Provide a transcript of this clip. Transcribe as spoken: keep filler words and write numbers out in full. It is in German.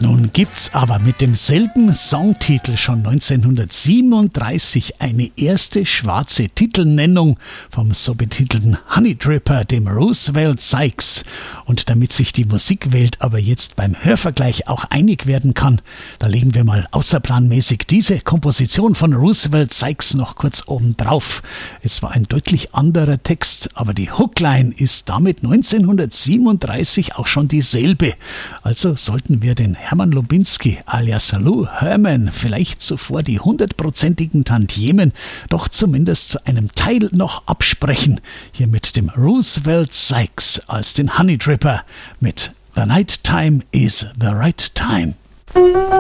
Nun gibt's aber mit demselben Songtitel schon neunzehnhundertsiebenunddreißig eine erste schwarze Titelnennung vom so betitelten Honey Dripper, dem Roosevelt Sykes. Und damit sich die Musikwelt aber jetzt beim Hörvergleich auch einig werden kann, da legen wir mal außerplanmäßig diese Komposition von Roosevelt Sykes noch kurz oben drauf. Es war ein deutlich anderer Text, aber die Hookline ist damit neunzehnhundertsiebenunddreißig auch schon dieselbe. Also sollten wir den Hermann Lubinsky alias Lou Herman vielleicht zuvor die hundertprozentigen Tantiemen doch zumindest zu einem Teil noch absprechen. Hier mit dem Roosevelt Sykes als den Honey Dripper mit The Night Time is the Right Time.